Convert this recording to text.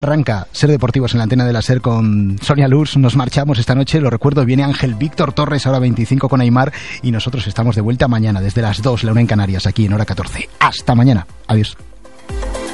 Arranca Ser Deportivos en la antena de la SER con Sonia Lurs. Nos marchamos esta noche, lo recuerdo, viene Ángel Víctor Torres, ahora 25 con Aimar, y nosotros estamos de vuelta mañana desde las 2, la 1 en Canarias, aquí en Hora 14. Hasta mañana, adiós.